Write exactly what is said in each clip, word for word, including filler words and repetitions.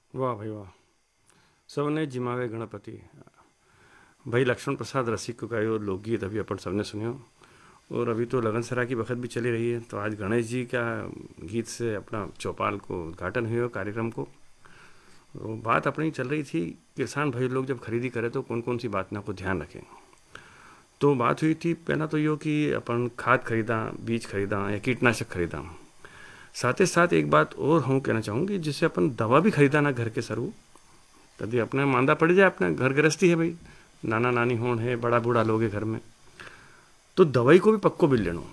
वाह भाई वाह। सबने जिमावे गणपति। भाई लक्ष्मण प्रसाद रसिक का ये लोकगीत अभी अपन सबने सुने। और अभी तो लगन सराय की बखत भी चली रही है, तो आज गणेश जी का गीत से अपना चौपाल को उद्घाटन हुआ कार्यक्रम को। तो बात अपनी चल रही थी, किसान भाई लोग जब खरीदी करें तो कौन कौन सी बात ना को ध्यान रखें। तो बात हुई थी पहला तो यो कि अपन खाद खरीदा, बीज खरीदा या कीटनाशक खरीदा। साथ ही साथ एक बात और हूँ कहना चाहूँगी, जिससे अपन दवा भी खरीदा ना घर के सरू, कभी अपने मांदा पड़ जाए, अपना घर गृहस्थी है भाई, नाना नानी होन है, बड़ा बूढ़ा लोग है घर में, तो दवाई को भी पक्को बिल लेनो।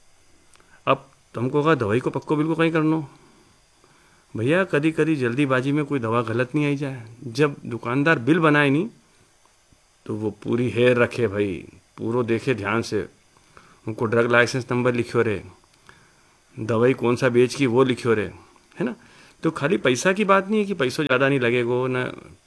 अब तुमको कहा दवाई को पक्को बिल को कहीं करनो भैया, कदी कदी जल्दीबाजी में कोई दवा गलत नहीं आई जाए, जब दुकानदार बिल बनाए नहीं तो वो पूरी हेर रखे भाई, पूरो देखे ध्यान से, उनको ड्रग लाइसेंस नंबर लिखियो रे, दवाई कौन सा बेच की वो लिखियो रे, है ना। तो खाली पैसा की बात नहीं है कि पैसों ज़्यादा नहीं लगेगो ना,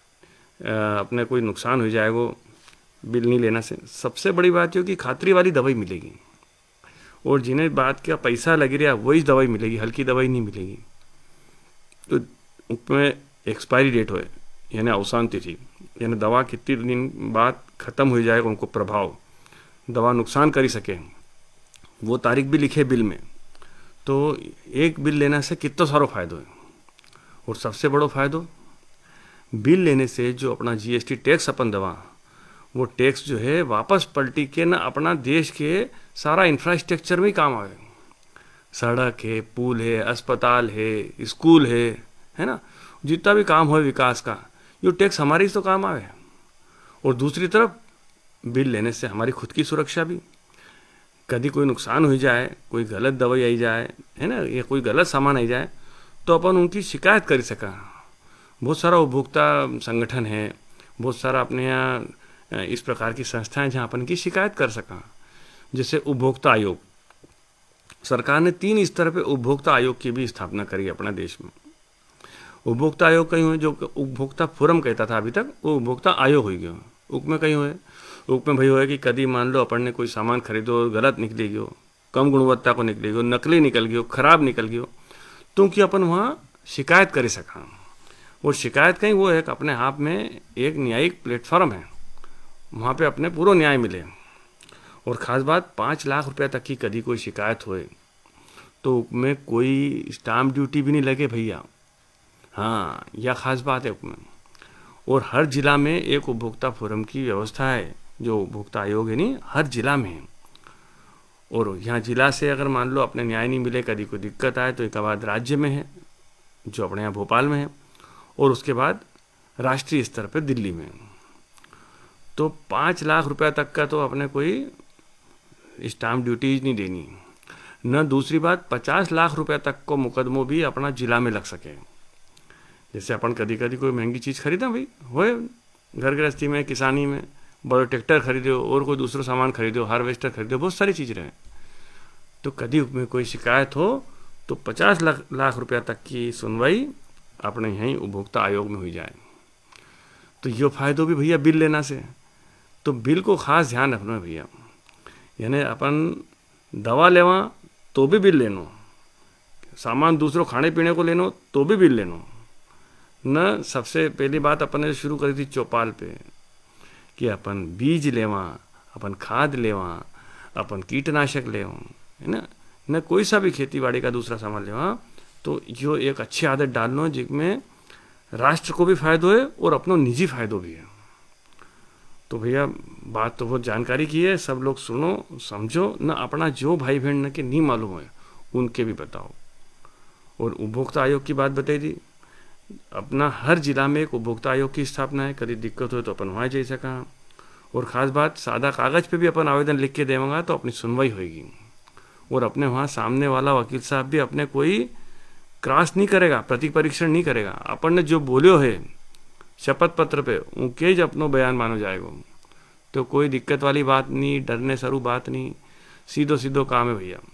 अपने कोई नुकसान हो जाएगो बिल नहीं लेना से। सबसे बड़ी बात ये कि खातरी वाली दवाई मिलेगी, और जिन्हें बात का पैसा लग रहा वही दवाई मिलेगी, हल्की दवाई नहीं मिलेगी। तो उसमें एक्सपायरी डेट हो, यानी अवसान तिथि, यानी दवा कितने दिन बाद ख़त्म हो जाएगा उनको प्रभाव, दवा नुकसान कर ही सके, वो तारीख भी लिखे बिल में। तो एक बिल लेने से कितना सारो फायदो है। और सबसे बड़ो फायदो बिल लेने से जो अपना जीएसटी टैक्स अपन दवा, वो टैक्स जो है वापस पलटी के ना अपना देश के सारा इंफ्रास्ट्रक्चर में ही काम आवे। सड़क है, पुल है, अस्पताल है, स्कूल है है ना, जितना भी काम हो विकास का, ये टैक्स हमारे ही तो काम आवे। और दूसरी तरफ बिल लेने से हमारी खुद की सुरक्षा भी, कभी कोई नुकसान हो जाए, कोई गलत दवाई आई जाए, है ना, या कोई गलत सामान आई जाए, तो अपन उनकी शिकायत कर सका। बहुत सारा उपभोक्ता संगठन है, बहुत सारा अपने यहाँ इस प्रकार की संस्थाएं जहाँ अपन की शिकायत कर सका। जैसे उपभोक्ता आयोग, सरकार ने तीन स्तर पे उपभोक्ता आयोग की भी स्थापना करी अपने देश में। उपभोक्ता आयोग कहीं हुए, जो उपभोक्ता फोरम कहता था अभी तक, वो उपभोक्ता आयोग हो गया। उसमें कहीं हुए, उसमें भाई हुआ कि कभी मान लो अपन ने कोई सामान खरीदो, गलत निकली गयो, कम गुणवत्ता को निकली गयो, नकली निकल गयो, खराब निकल गयो, तो कि अपन वहाँ शिकायत कर सका। और शिकायत कहीं वो है कि अपने आप में एक न्यायिक प्लेटफॉर्म है, वहाँ पे अपने पूरा न्याय मिले। और ख़ास बात, पाँच लाख रुपया तक की कभी कोई शिकायत होए तो उसमें कोई स्टाम्प ड्यूटी भी नहीं लगे भैया। हाँ, यह खास बात है उसमें। और हर जिला में एक उपभोक्ता फोरम की व्यवस्था है, जो उपभोक्ता आयोग है नहीं, हर जिला में है। और यहाँ जिला से अगर मान लो अपने न्याय नहीं मिले, कभी कोई दिक्कत आए, तो एक बाद राज्य में है, जो अपने यहाँ भोपाल में है, और उसके बाद राष्ट्रीय स्तर पर दिल्ली में। तो पाँच लाख रुपया तक का तो अपने कोई स्टाम्प ड्यूटी नहीं देनी न। दूसरी बात, पचास लाख रुपया तक को मुकदमों भी अपना जिला में लग सके। जैसे अपन कभी कभी कोई महंगी चीज़ खरीदा भाई, होए घर गृहस्थी में, किसानी में, बड़े ट्रैक्टर खरीदो और कोई दूसरा सामान खरीदो, हार्वेस्टर खरीदो, बहुत सारी चीज़ रहे, तो कभी में कोई शिकायत हो तो पचास लाख लाख रुपया तक की सुनवाई अपने यहीं उपभोक्ता आयोग में हुई जाए। तो ये फ़ायदो भी भैया बिल लेना से। तो बिल को खास ध्यान रखना भैया, यानी अपन दवा लेवा तो भी बिल लेनो, सामान दूसरों खाने पीने को लेनो तो भी बिल लेनो न। सबसे पहली बात अपन ने शुरू करी थी चौपाल पे कि अपन बीज लेवा, अपन खाद लेवा, अपन कीटनाशक लेवा, है ना, न कोई सा भी खेती बाड़ी का दूसरा सामान लेवा, तो जो एक अच्छी आदत डालना जिसमें राष्ट्र को भी फायदो है और अपनो निजी फायदो भी है। तो भैया बात तो बहुत जानकारी की है, सब लोग सुनो समझो न, अपना जो भाई बहन न के नहीं मालूम है उनके भी बताओ। और उपभोक्ता आयोग की बात बताई दी, अपना हर जिला में एक उपभोक्ता आयोग की स्थापना है, कभी दिक्कत हो तो अपन वहाँ जा सका। और ख़ास बात, सादा कागज़ पे भी अपन आवेदन लिख के देवांगा तो अपनी सुनवाई होगी। और अपने वहाँ सामने वाला वकील साहब भी अपने कोई क्रॉस नहीं करेगा, प्रति परीक्षण नहीं करेगा, अपन ने जो बोलियो है शपथ पत्र पे उनके ही अपनो बयान मानो जाएगा। तो कोई दिक्कत वाली बात नहीं, डरने सरू बात नहीं, सीधो सीधो काम है भैया।